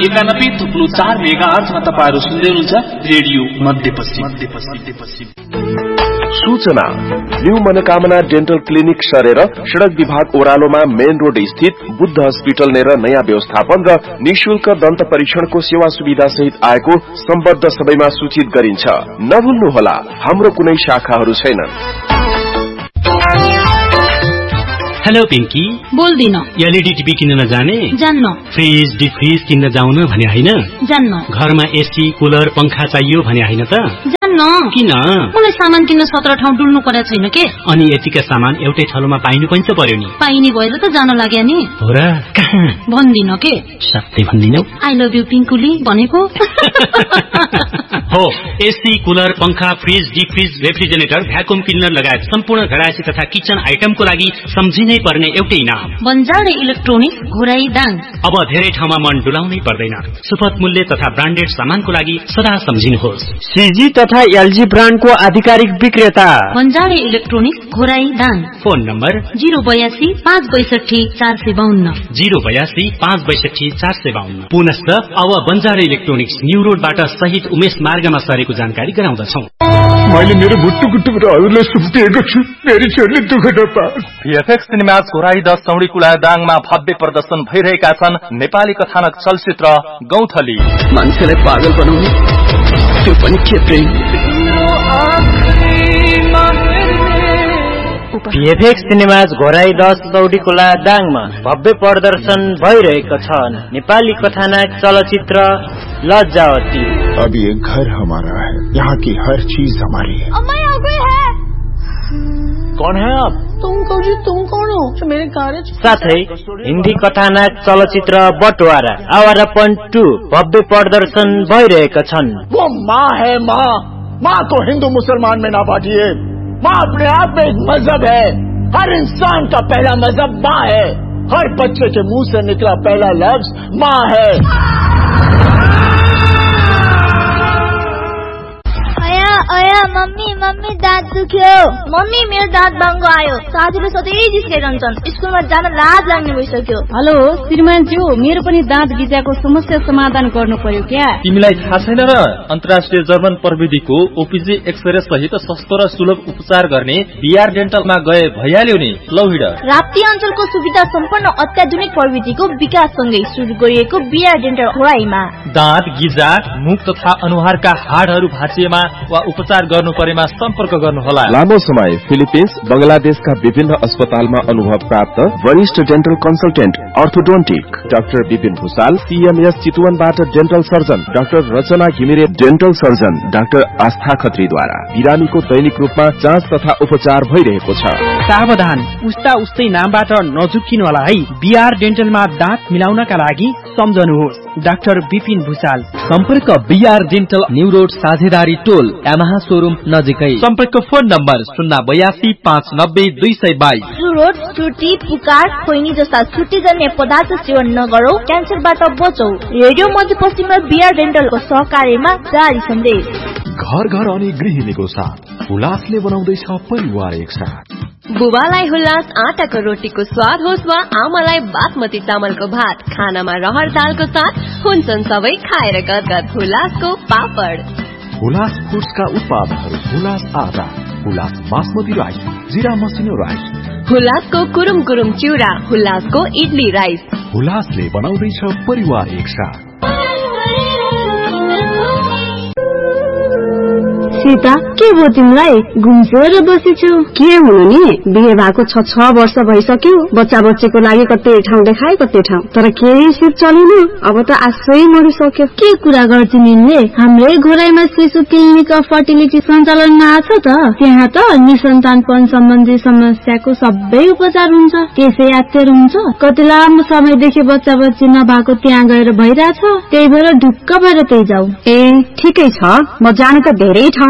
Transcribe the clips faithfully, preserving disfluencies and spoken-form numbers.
एकानब्बे थुप्रो चार मेगा आर्थमा तपाईहरु सुन्दै हुनुहुन्छ रेडियो मध्यपश्चिम। सूचना न्यू मनोकामना डेन्टल क्लिनिक सरेर सड़क विभाग ओह्रालोमा मेन रोड स्थित बुद्ध हस्पिटल नेर नयाँ व्यवस्थापन र निशुल्क दन्त परीक्षणको सेवा सुविधा सहित आएको सम्बद्ध सबैमा सूचित गरिन्छ। नभुल्नुहोला, हाम्रो कुनै शाखाहरू छैनन्। हेलो पिंकी, बोल्दिन। एलईडी टिभी किन्न जाने? जान्न। फ्रिज डिफ्रिज किन्न जाउन भने हैन? जान्न। घरमा एसी कुलर पंखा चाहियो भने हैन त? जान्न। किन? मलाई सामान किन्न सत्र ठाउँ डुल्नु पर्या छैन के? अनि यतिका सामान एउटै ठाउँमा पाइनु पनि त पर्यो नि। पाइने भएर त जान लाग्या नि। हो र? कहाँ? भन्दिन के। सत्य भन्दिनौ? आई लभ यु पिंकुली भनेको। हो, एसी कुलर पंखा फ्रिज डिफ्रिज रेफ्रिजरेटर भ्याकुम क्लिनर लगायत सम्पूर्ण घरायसी तथा किचन आइटमको लागि सम्झिनै पर्ने एउटै नाम बन्जारे इलेक्ट्रोनिक्स घोराई दाङ। अब धेरै ठाउँमा मन डुलाउनै पर्दैन। सुपथ मूल्य तथा ब्रान्डेड सामानको लागि सदा सम्झिनुहोस्। सीजी तथा एलजी ब्रान्डको आधिकारिक विक्रेता बन्जारे electronics Ghorahi Dang. Phone number zero बयासी पाँच बैसठी चार सय बाहन्न जीरो बयासी पाँच बैसठी चार सय बाहन्न। पुनश्च अब बन्जारे इलेक्ट्रोनिक्स न्यू रोडबाट सहित उमेश मार्गमा सरेको जानकारी गराउँदछौ। मैले मेरो भुट्टु गुट्टुबाट हजुरलाई सुम्पिएको छु, मेरी छोरीले दुःख नपाओस्। भिएफएक्स सिनेमाज घोराई दस सौडी कुला दाङमा भव्य प्रदर्शन भइरहेका छन् नेपाली कथानक चलचित्र गौथली। मान्छेलाई पागल बनाउने त्यो पनि के प्रेम। भिएफएक्स सिनेमाज घोराई दस सौडी कुला दाङमा भव्य प्रदर्शन भइरहेका छन् नेपाली कथानक चलचित्र लज्जावती। अब ये घर हमारा है, यहाँ की हर चीज हमारी है। अम्मा यहाँ कोई है? कौन है आप? तुम कौन जी? तुम कौन हो? जो मेरे घर है। साथै हिन्दी कथानक चलचित्र बटवारा आवारापन टू भव्य प्रदर्शन भइरहेका छन्। वो माँ है, माँ माँ को हिंदू मुसलमान में ना बांटिए। माँ अपने आप में एक मजहब है। हर इंसान का पहला मजहब माँ है। हर बच्चे के मुंह से निकला पहला लफ्ज माँ है। अया मम्मी मम्मी दाँत दुख्यो। मम्मी मेरो दाँत बाङ्गो आयो। साथीले सधैँ जिस्काइरहन्छन्। स्कुलमा जान लाज लाग्ने भइसक्यो। हेलो श्रीमानज्यू, मेरो पनि दाँत गिजाको समस्या समाधान गर्नु पर्यो क्या? तिमीलाई थाहा छैन र? अन्तर्राष्ट्रिय जर्मन प्रविधिको ओपीजी एक्सरे सहित सस्तो र सुलभ उपचार गर्ने बीआर डेन्टलमा गए भइहाल्यो नि। लौ हिड। राप्ती अञ्चलको सुविधा सम्पन्न अत्याधुनिक प्रविधिको विकाससँगै सुरु गरिएको बीआर डेन्टल घोराईमा दाँत गिजा मुख तथा अनुहारका हाडहरू भाँचिएमा वा उपचार गर्नु परेमा सम्पर्क गर्नुहोला। लामो समय फिलिपिन्स बंगलादेशका विभिन्न अस्पतालमा अनुभव प्राप्त वरिष्ठ dental consultant orthodontic doctor Vipin Bhusal, CMS चितवनबाट dental surgeon doctor रचना घिमिरे, डेन्टल सर्जन डाक्टर आस्था खत्रीद्वारा बिरामीको दैनिक रूपमा जाँच तथा उपचार भइरहेको छ। सावधान, उस्ता उस्तै नामबाट नझुक्किनु होला है। बीआर डेन्टलमा दाँत मिलाउनका लागि सम्झनुहोस् डाक्टर विपिन भूषाल। सम्पर्क बीआर डेन्टल न्यू रोड साझेदारी टोल यामाहा शोरूम नजिकै। सम्पर्क फोन नम्बर शून्य बयासी पाँच नब्बे दुई सय बाइस। रोड चुटी पुकार खोइनी जस्ता छुट्टीजन्य पदार्थ सेवन नगरौ, क्यान्सरबाट बचौ। रेडियो मध्यपश्चिममा बीआर डेन्टलको सहकार्यमा जारी सन्देश। घर घर अनि गृहिणीको साथ हुलासले बनाउँदैछ परिवार एक साथ। बुबालाई हुलास आटाको रोटीको स्वाद होस् वा आमालाई बासमती चामलको भात, खानामा रहर दालको साथ हुन्छन् सबै खाएर गदगद हुलासको पापड। हुलास फुड्सका उत्पादनहरू हुलास आटा, हुलास बासमती राइस, जिरा मसिनो राइस, हुलासको कुरुम कुरुम चिउरा, हुलासको इडली राइस। हुलासले बनाउँदैछ परिवार एक साथ। सीता, के भयो तिमीलाई? घुम्सेर बसेछौ? के हुनु नि, बिहे भएको छ छ वर्ष भइसक्यो। बच्चा बच्चीको लागि कतै ठाउँ देखाए कतै ठाउँ, तर केही सिप चलेन। अब त आशै मरिसक्यो। के कुरा गर्छु निले? हाम्रै घोराईमा शिशु क्लिनिक अफ फर्टिलिटी सञ्चालनमा आछ त। त्यहाँ त निसन्तानपन सम्बन्धी समस्याको सबै उपचार हुन्छ। त्यसै यात्तर हुन्छ। कति लामो समयदेखि बच्चा बच्ची नभएको त्यहाँ गएर भइरहेछ। त्यही भएर ढुक्क भएर त्यही जाऊ। ए ठिकै छ, म जान त धेरै ठाउँ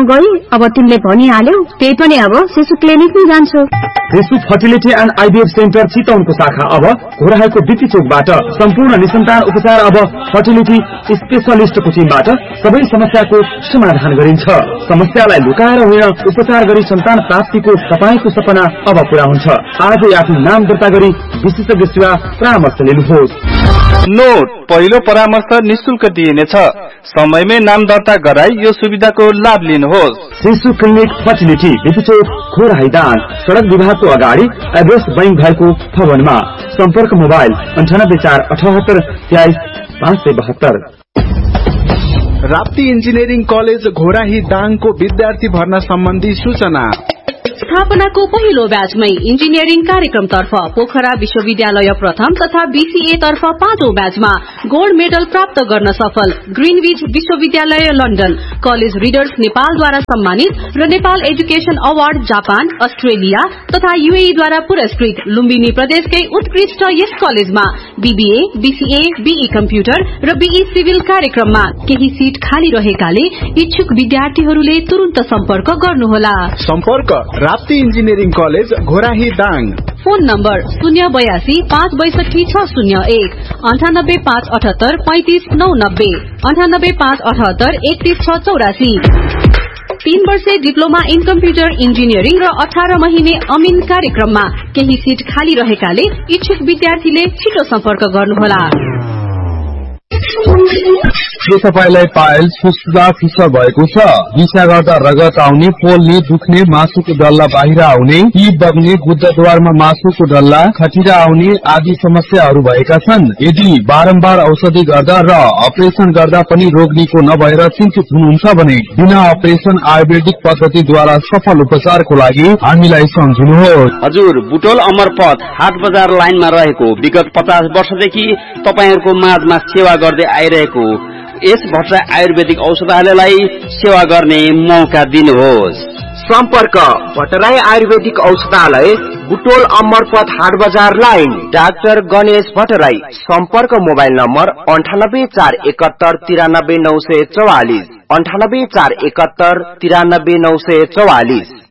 गई अब तिमीले भनिहाल्यौ त्यही पनि अब शिशु क्लिनिकमै जान्छु। शिशु फर्टिलिटी एन्ड आइभीएफ सेन्टर चितवनको शाखा अब घोराहाको बिपी चोकबाट सम्पूर्ण निसन्तान उपचार अब फर्टिलिटी स्पेशलिस्टको टिमबाट सबै समस्याको समाधान गरिन्छ। समस्यालाई लुकाएर होइन उपचार गरी सन्तान प्राप्तिको तपाईको सपना अब पूरा हुन्छ। आजै आफ्नो नाम दर्ता गरी विशेषज्ञ सेवा परामर्श लिनुहोस्। नोट, पहिलो परामर्श निशुल्क दिइनेछ। समयमै नाम दर्ता गराई यो सुविधाको लाभ लिनुहोस्। शिशु क्लिनिक फर्टिलिटी बिपीचोक खोराहाइदान सड़क विभागको अगाडि एड्रेस बैंक भएको भवनमा। सम्पर्क मोबाइल अन्ठानब्बे चार अठहत्तर तेइस पाँच सय बहत्तर। राप्ती इन्जिनियरिङ कलेज घोराही दाङको विद्यार्थी भर्ना सम्बन्धी सूचना। स्थापनाको पहिलो ब्याचमै इन्जिनियरिङ कार्यक्रम तर्फ पोखरा विश्वविद्यालय प्रथम तथा बीसीए तर्फ पाँचौं ब्याचमा गोल्ड मेडल प्राप्त गर्न सफल ग्रीनविच विश्वविद्यालय लन्डन कलेज रिडर्स नेपालद्वारा सम्मानित र Nepal education award Japan Australia तथा यूएई द्वारा पुरस्कृत लुम्बिनी प्रदेशकै उत्कृष्ट यस कलेजमा बीबीए बीसीए बीई कम्प्युटर र बीई सिभिल कार्यक्रममा केही सीट खाली रहेकाले इच्छुक विद्यार्थीहरूले तुरन्त सम्पर्क गर्नुहोला। सम्पर्क Rapti engineering college Ghorahi Dang. Phone number शून्य बयासी पाँच बैसठी छ शून्य एक अन्ठानब्बे पाँच अठहत्तर पैंतिस नौ नब्बे अन्ठानब्बे पाँच अठहत्तर एकतीस छ चौरासी। तीन वर्षे डिप्लोमा इन कम्प्युटर इन्जिनियरिङ र अठार महिने अमिन कार्यक्रममा केही सीट खाली रहेकाले इच्छुक विद्यार्थीले छिटो सम्पर्क गर्नुहोला। के तपाईलाई पाइल्स फुस्फुसा फिसर भएको छ? दिशा गर्दा रगत आउने, पोल्ने, दुख्ने, मासुको डल्ला बाहिर आउने, पी बग्ने, गुद्दाद्वारमा मासुको डल्ला, खटिरा आउने आदि समस्याहरू भएका छन्? यदि बारम्बार औषधि गर्दा र अपरेशन गर्दा पनि रोग निको नभएर चिन्तित हुनुहुन्छ भने बिना अपरेशन आयुर्वेदिक पद्धतिद्वारा सफल उपचारको लागि हामीलाई सम्झिनुहोस्। हजुर, बुटोल अमरपथ हाट बजार लाइनमा रहेको विगत पचास वर्षदेखि तपाईहरूको माझमा सेवा गर्दै आइरहेको यस भट्टराई आयुर्वेदिक औषधालयलाई सेवा गर्ने मौका दिनुहोस्। सम्पर्क भट्टराई आयुर्वेदिक औषधालय बुटोल अमरपथ हाट बजार लाइन डाक्टर गणेश भट्टराई। सम्पर्क मोबाइल नम्बर अन्ठानब्बे चार एकहत्तर तिरानब्बे नौ सय चौवालिस अन्ठानब्बे चार एकहत्तर तिरानब्बे नौ सय चौवालिस।